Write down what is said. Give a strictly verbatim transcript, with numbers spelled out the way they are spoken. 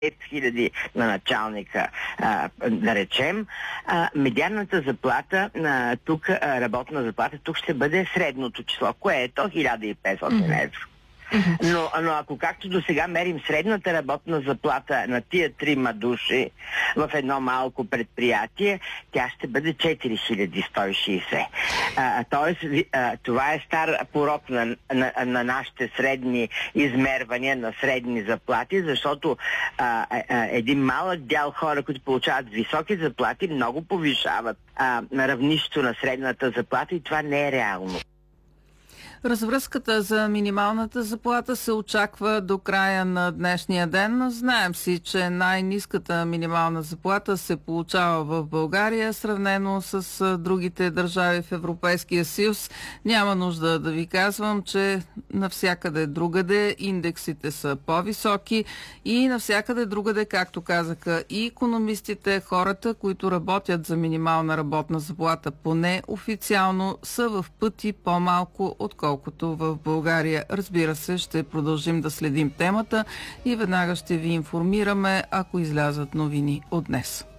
пет хиляди на началника, а, да речем, а, медианната заплата, а, тук, а, работна заплата, тук ще бъде средното число, което е хиляда и петстотин mm-hmm. евро. Но, но ако както до сега мерим средната работна заплата на тия трима души в едно малко предприятие, тя ще бъде четири хиляди сто и шейсет. А, тоест, а, това е стар порок на, на, на нашите средни измервания на средни заплати, защото а, а, един малък дял хора, които получават високи заплати, много повишават а, на равнището на средната заплата и това не е реално. Развръзката за минималната заплата се очаква до края на днешния ден. Знаем си, че най-ниската минимална заплата се получава в България, сравнено с другите държави в Европейския съюз. Няма нужда да ви казвам, че навсякъде другаде индексите са по-високи и навсякъде другаде, както казаха и икономистите, хората, които работят за минимална работна заплата, поне официално, са в пъти по-малко, отколкото колкото в България. Разбира се, ще продължим да следим темата и веднага ще ви информираме, ако излязат новини от днес.